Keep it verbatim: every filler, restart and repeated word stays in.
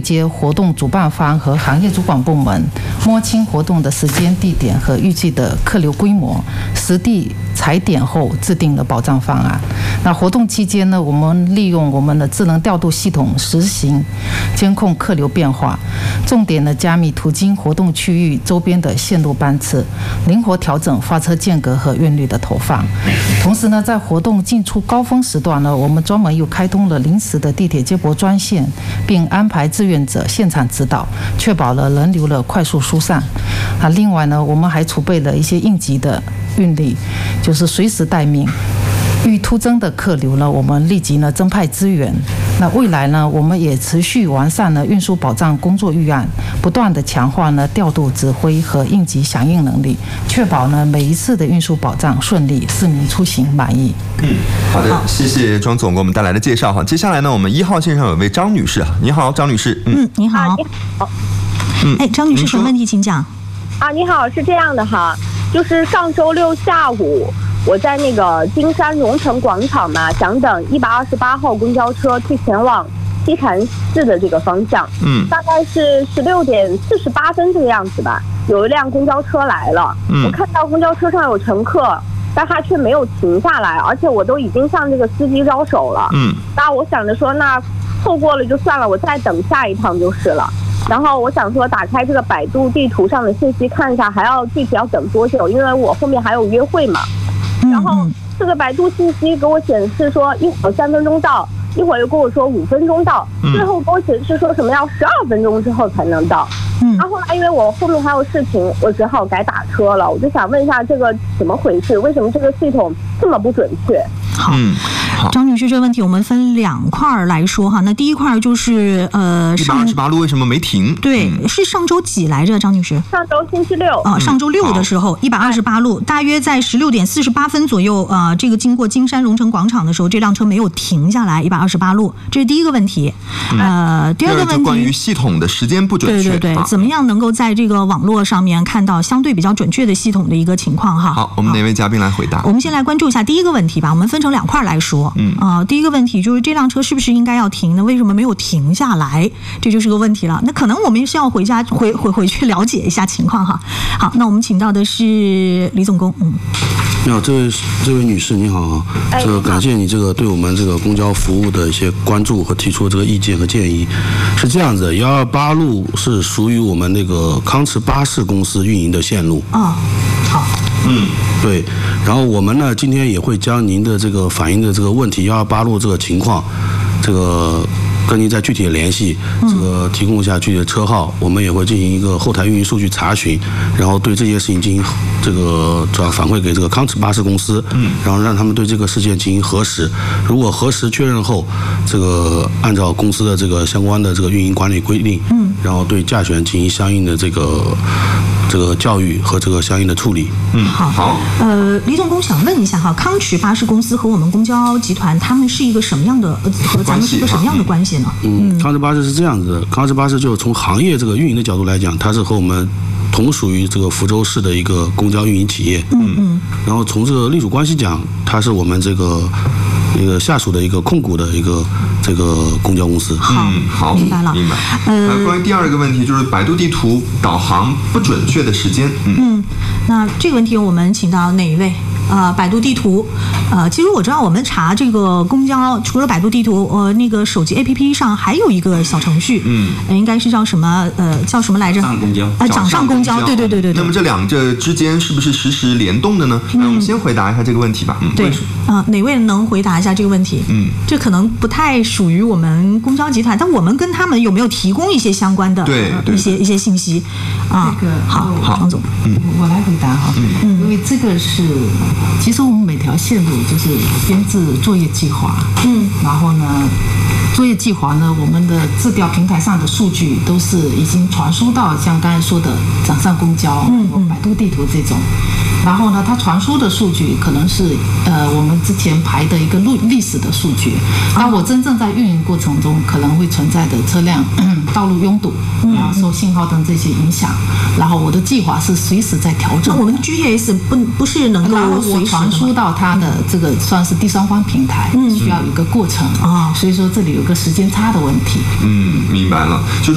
接活动主办方和行业主管部门，摸清活动的时间、地点和预计的客流规模，实地踩点后制定了保障方案。那活动期间呢，我们利用我们的智能调度系统实行监控客流变化，重点呢加密途经活动区域周边的线路班次，灵活调整发车间隔和韵律的投放。同时呢，在活动进出高峰时段呢，我们专门又开通了临时的地铁接驳专线，并安排志愿者现场指导，确保了人流的快速疏散。啊，另外呢，我们还储备了一些应急的运力，就是随时待命。遇突增的客流呢，我们立即呢增派资源。那未来呢，我们也持续完善了运输保障工作预案，不断的强化呢调度指挥和应急响应能力，确保呢每一次的运输保障顺利，市民出行满意。 嗯，好的，谢谢庄总给我们带来的介绍哈。接下来呢，我们一号线上有位张女士，你好，张女士。 嗯，嗯你好。啊、你好。嗯，哎，张女士，什么问题请讲？ 啊，你好，是这样的哈，就是上周六下午。我在那个金山荣城广场嘛，想等一百二十八号公交车去前往西禅寺的这个方向。嗯，大概是十六点四十八分这个样子吧。有一辆公交车来了，嗯，我看到公交车上有乘客，但他却没有停下来，而且我都已经向这个司机招手了。嗯，那我想着说，那错过了就算了，我再等下一趟就是了。然后我想说，打开这个百度地图上的信息看一下，还要具体要等多久，因为我后面还有约会嘛。然后这个百度信息给我显示说一会儿三分钟到，一会儿又跟我说五分钟到，最后给我显示说什么要十二分钟之后才能到。嗯，然后后来因为我后面还有事情，我只好改打车了。我就想问一下这个怎么回事？为什么这个系统这么不准确？ 好，张女士，这个问题我们分两块来说哈。那第一块就是呃， 一百二十八路为什么没停？ 对，嗯、是上周几来着，张女士？ 上周星期六。 啊、呃，上周六的时候，一百二十八路，大约在十六点四十八分左右，呃，这个经过金山荣城广场的时候，这辆车没有停下来，一百二十八路，这是第一个问题。呃，第二个问题， 关于系统的时间不准确。 对对对，啊、怎么样能够在这个网络上面看到相对比较准确的系统的一个情况哈？ 好，我们哪位嘉宾来回答？ 我们先来关注一下第一个问题吧，我们分成两块来说。嗯啊、呃，第一个问题就是这辆车是不是应该要停呢？为什么没有停下来？这就是个问题了。那可能我们是要回家回回回去了解一下情况哈。好，那我们请到的是李总工。嗯， 你好，这位这位女士你好，这个感谢你这个对我们这个公交服务的一些关注和提出的这个意见和建议。是这样子，幺二八路是属于我们那个康驰巴士公司运营的线路。 啊、哦，好。 嗯，对，然后我们呢，今天也会将您的这个反映的这个问题，幺二八路这个情况，这个跟您再具体的联系，这个提供一下具体的车号，我们也会进行一个后台运营数据查询，然后对这件事情进行这个主要反馈给这个康驰巴士公司，嗯，然后让他们对这个事件进行核实，如果核实确认后，这个按照公司的这个相关的这个运营管理规定，嗯，然后对驾驶员进行相应的这个。这个教育和这个相应的处理。 嗯，好，好。呃，李总工想问一下哈，康驰巴士公司和我们公交集团，他们是一个什么样的和咱们是一个什么样的关系呢？ 嗯，康驰巴士是这样子的，康驰巴士就从行业这个运营的角度来讲，它是和我们同属于这个福州市的一个公交运营企业。嗯嗯。然后从这个隶属关系讲，它是我们这个一个下属的一个控股的一个这个公交公司。 好，嗯、好，明白了， 明白。呃，关于第二个问题就是百度地图导航不准确的时间。嗯， 嗯那这个问题我们请到哪一位？呃，百度地图，呃，其实我知道我们查这个公交，除了百度地图，呃，那个手机 A P P 上还有一个小程序，嗯，呃、应该是叫什么？呃，叫什么来着？ 掌上公交。 啊，掌上公交，对对对对对。 那么这两者之间是不是实时联动的呢？嗯、我们先回答一下这个问题吧。嗯， 对，啊、呃，哪位能回答一下这个问题？嗯，这可能不太属于我们公交集团，但我们跟他们有没有提供一些相关的对一些一些信息？啊， 这个好， 好， 张总， 嗯，我来回答哈，嗯，因为这个是，其实我们每条线路就是编制作业计划，嗯，然后呢，作业计划呢，我们的自调平台上的数据都是已经传输到像刚才说的掌上公交、嗯嗯、百度地图这种。然后呢，它传输的数据可能是呃我们之前排的一个历历史的数据，那我真正在运营过程中可能会存在的车辆、嗯、道路拥堵，然后受信号灯这些影响，然后我的计划是随时在调整。 我们 G P S 不不是能够随时传输到它的这个算是第三方平台，嗯、需要有一个过程啊、嗯，所以说这里有个时间差的问题。 嗯，明白了。就是